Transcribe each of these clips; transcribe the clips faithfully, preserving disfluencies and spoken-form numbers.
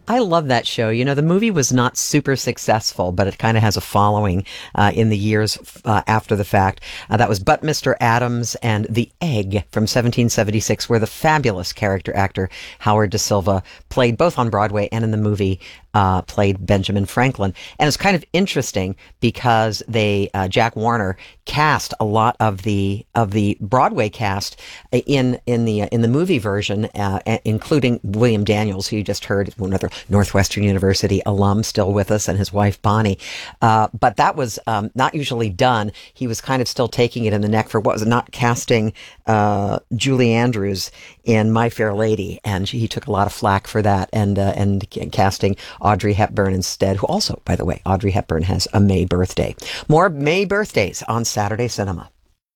I love that show. You know, the movie was not super successful, but it kind of has a following uh, in the years uh, after the fact. Uh, that was But Mister Adams and The Egg from seventeen seventy-six, where the fabulous character actor Howard Da Silva played both on Broadway and in the movie, uh, played Benjamin Franklin. And it's kind of interesting because they, uh, Jack Warner cast a lot of the, of the Broadway cast in, in the, uh, in the movie version, uh, including William Daniels, who you just heard, another Northwestern University alum, still with us, and his wife Bonnie. Uh, but that was um, not usually done. He was kind of still taking it in the neck for what was not casting uh, Julie Andrews in My Fair Lady, and he took a lot of flack for that, and uh, and casting Audrey Hepburn instead, who also, by the way, Audrey Hepburn has a May birthday. More May birthdays on Saturday Cinema.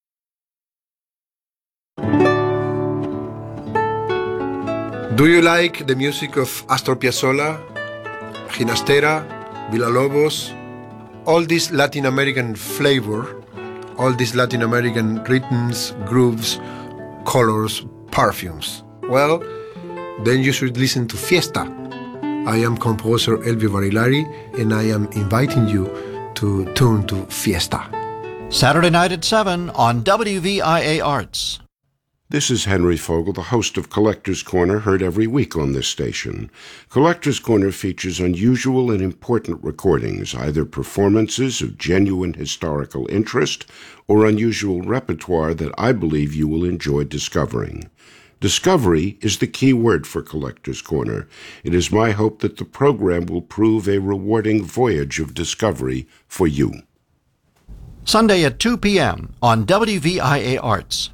Do you like the music of Astor Piazzolla, Ginastera, Villalobos, all this Latin American flavor, all these Latin American rhythms, grooves, colors, perfumes? Well, then you should listen to Fiesta. I am composer Elvio Barilari, and I am inviting you to tune to Fiesta. Saturday night at seven on W V I A Arts. This is Henry Fogel, the host of Collector's Corner, heard every week on this station. Collector's Corner features unusual and important recordings, either performances of genuine historical interest or unusual repertoire that I believe you will enjoy discovering. Discovery is the key word for Collector's Corner. It is my hope that the program will prove a rewarding voyage of discovery for you. Sunday at two p.m. on W V I A Arts.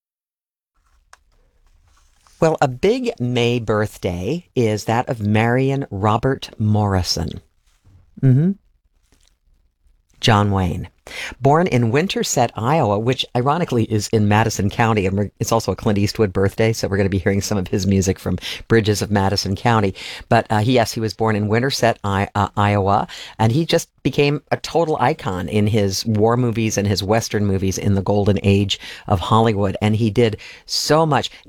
Well, a big May birthday is that of Marion Robert Morrison. Mm-hmm. John Wayne. Born in Winterset, Iowa, which ironically is in Madison County, and we're, it's also a Clint Eastwood birthday, so we're going to be hearing some of his music from Bridges of Madison County. But uh, he, yes, he was born in Winterset, I, uh, Iowa, and he just became a total icon in his war movies and his Western movies in the golden age of Hollywood, and he did so much.